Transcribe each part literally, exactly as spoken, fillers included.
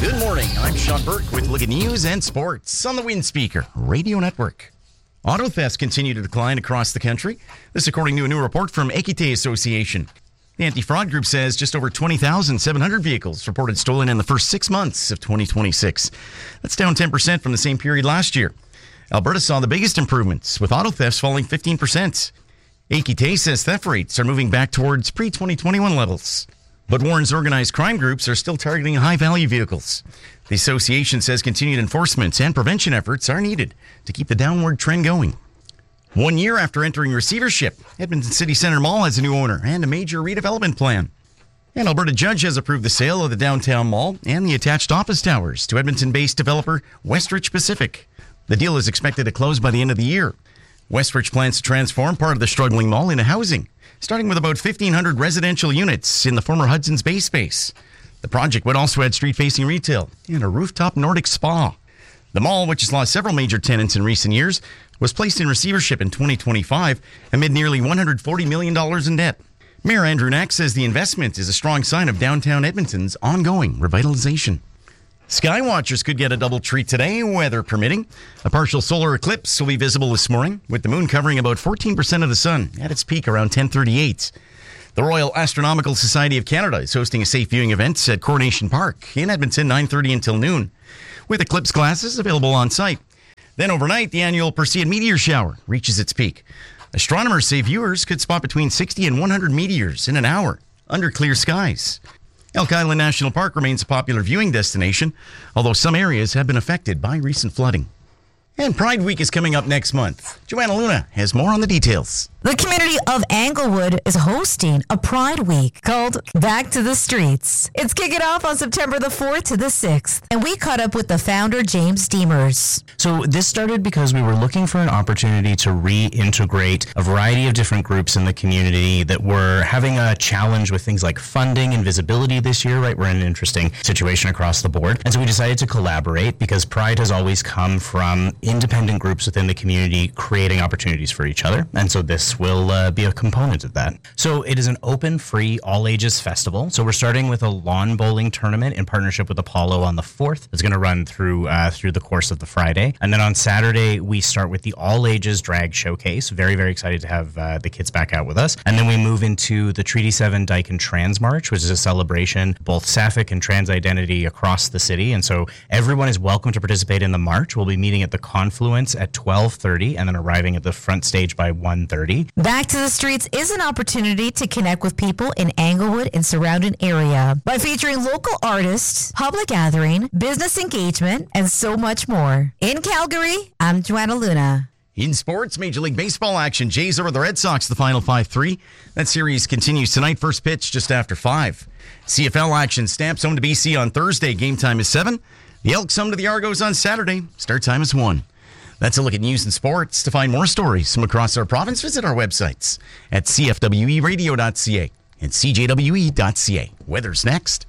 Good morning. I'm Sean Burke with Look at News and Sports on the Wind Speaker Radio Network. Auto thefts continue to decline across the country. This according to a new report from Equité Association. The anti-fraud group says just over twenty thousand seven hundred vehicles reported stolen in the first six months of twenty twenty-six. That's down ten percent from the same period last year. Alberta saw the biggest improvements, with auto thefts falling fifteen percent. Equité says theft rates are moving back towards pre-twenty twenty-one levels. But warns organized crime groups are still targeting high-value vehicles. The association says continued enforcement and prevention efforts are needed to keep the downward trend going. One year after entering receivership, Edmonton City Centre Mall has a new owner and a major redevelopment plan. An Alberta judge has approved the sale of the downtown mall and the attached office towers to Edmonton-based developer Westridge Pacific. The deal is expected to close by the end of the year. Westridge plans to transform part of the struggling mall into housing, starting with about fifteen hundred residential units in the former Hudson's Bay space. The project would also add street-facing retail and a rooftop Nordic spa. The mall, which has lost several major tenants in recent years, was placed in receivership in twenty twenty-five amid nearly one hundred forty million dollars in debt. Mayor Andrew Knack says the investment is a strong sign of downtown Edmonton's ongoing revitalization. Skywatchers could get a double treat today, weather permitting. A partial solar eclipse will be visible this morning, with the moon covering about fourteen percent of the sun at its peak around ten thirty-eight. The Royal Astronomical Society of Canada is hosting a safe viewing event at Coronation Park in Edmonton, nine thirty until noon, with eclipse glasses available on site. Then overnight, the annual Perseid meteor shower reaches its peak. Astronomers say viewers could spot between sixty and one hundred meteors in an hour under clear skies. Elk Island National Park remains a popular viewing destination, although some areas have been affected by recent flooding. And Pride Week is coming up next month. Joanna Luna has more on the details. The community of Englewood is hosting a Pride Week called Back to the Streets. It's kicking off on September the fourth to the sixth, and we caught up with the founder, James Demers. So this started because we were looking for an opportunity to reintegrate a variety of different groups in the community that were having a challenge with things like funding and visibility this year, right? We're in an interesting situation across the board. And so we decided to collaborate because Pride has always come from independent groups within the community creating opportunities for each other. And so this will uh, be a component of that. So it is an open, free, all-ages festival. So we're starting with a lawn bowling tournament in partnership with Apollo on the fourth. It's going to run through uh, through the course of the Friday. And then on Saturday, we start with the all-ages drag showcase. Very, very excited to have uh, the kids back out with us. And then we move into the Treaty seven Dyke and Trans March, which is a celebration both sapphic and trans identity across the city. And so everyone is welcome to participate in the march. We'll be meeting at the Confluence at twelve thirty and then arriving at the front stage by one thirty. Back to the Streets is an opportunity to connect with people in Englewood and surrounding area by featuring local artists, public gathering, business engagement, and so much more. In Calgary, I'm Joanna Luna. In sports, Major League Baseball action. Jays over the Red Sox, the final five three. That series continues tonight. First pitch just after five. C F L action. Stamps home to B C on Thursday. Game time is seven. The Elks home to the Argos on Saturday. Start time is one. That's a look at news and sports. To find more stories from across our province, visit our websites at c f w e radio dot c a and c j w e dot c a. Weather's next.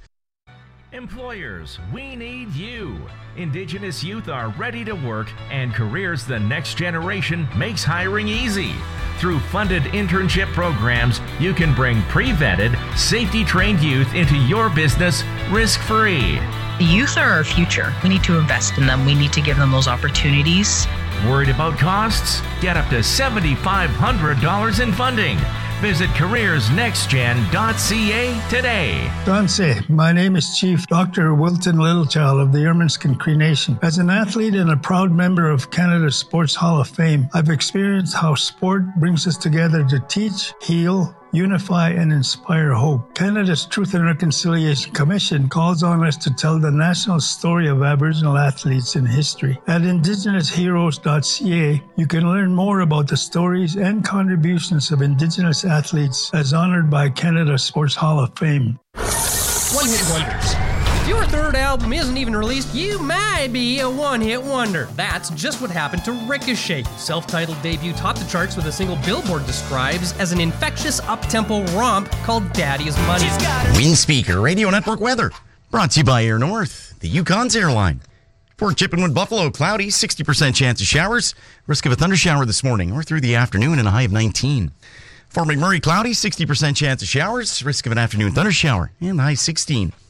Employers, we need you. Indigenous youth are ready to work, and Careers the Next Generation makes hiring easy. Through funded internship programs, you can bring pre-vetted, safety-trained youth into your business risk-free. The youth are our future. We need to invest in them. We need to give them those opportunities. Worried about costs? Get up to seven thousand five hundred dollars in funding. Visit careers next gen dot c a today. Danse, my name is Chief Doctor Wilton Littlechild of the Ermineskin Cree Nation. As an athlete and a proud member of Canada's Sports Hall of Fame, I've experienced how sport brings us together to teach, heal, unify, and inspire hope. Canada's Truth and Reconciliation Commission calls on us to tell the national story of Aboriginal athletes in history. At indigenous heroes dot c a, you can learn more about the stories and contributions of Indigenous athletes as honored by Canada's Sports Hall of Fame. One-hit wonders. If your third album isn't even released, you might be a one-hit wonder. That's just what happened to Ricochet. Self-titled debut topped the charts with a single Billboard describes as an infectious up-tempo romp called Daddy's Money. Wind Speaker Radio Network weather brought to you by Air North, the Yukon's airline. Port Chippenwood, Buffalo, cloudy, sixty percent chance of showers. Risk of a thundershower this morning or through the afternoon and a high of nineteen. Fort McMurray, cloudy, sixty percent chance of showers. Risk of an afternoon thundershower and high sixteen.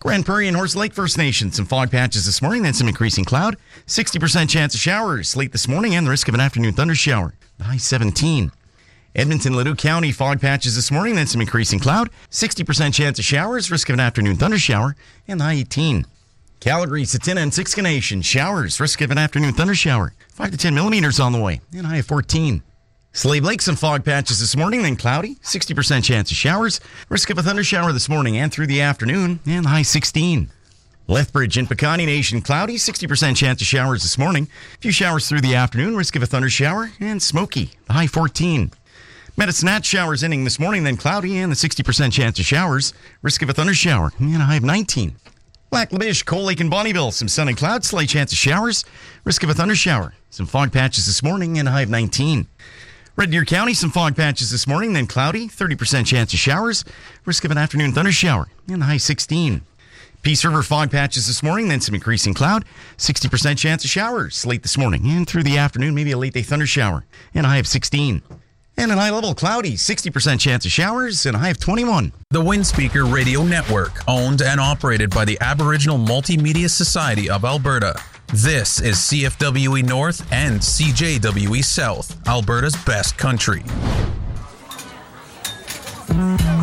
Grand Prairie and Horse Lake First Nation, some fog patches this morning, then some increasing cloud. sixty percent chance of showers late this morning and the risk of an afternoon thunder shower. The high seventeen. Edmonton, Leduc County, fog patches this morning, then some increasing cloud. sixty percent chance of showers, risk of an afternoon thunder shower, and the high eighteen. Calgary, Satina, and Siksika Nation, showers, risk of an afternoon thunder shower. five to ten millimeters on the way, and high of fourteen. Slave Lake, some fog patches this morning, then cloudy. sixty percent chance of showers. Risk of a thunder shower this morning and through the afternoon, and high sixteen. Lethbridge and Piikani Nation, cloudy. sixty percent chance of showers this morning. A few showers through the afternoon. Risk of a thunder shower, and smoky. The high fourteen. Medicine Hat, showers ending this morning, then cloudy, and the sixty percent chance of showers. Risk of a thunder shower, and a high of nineteen. Lac La Biche, Cold Lake, and Bonnyville, some sun and clouds. Slight chance of showers. Risk of a thunder shower. Some fog patches this morning, and a high of nineteen. Red Deer County, some fog patches this morning, then cloudy, thirty percent chance of showers, risk of an afternoon thunder shower, and the high sixteen. Peace River, fog patches this morning, then some increasing cloud, sixty percent chance of showers late this morning, and through the afternoon, maybe a late day thunder shower, and a high of sixteen. And an high level cloudy, sixty percent chance of showers, and a high of twenty-one. The Windspeaker Radio Network, owned and operated by the Aboriginal Multimedia Society of Alberta. This is C F W E North and C J W E South, Alberta's best country.